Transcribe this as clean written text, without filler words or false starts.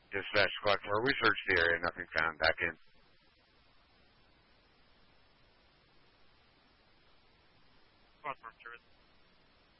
Dispatch Clarksville. We searched the area. Nothing found. Back in. Clarksville,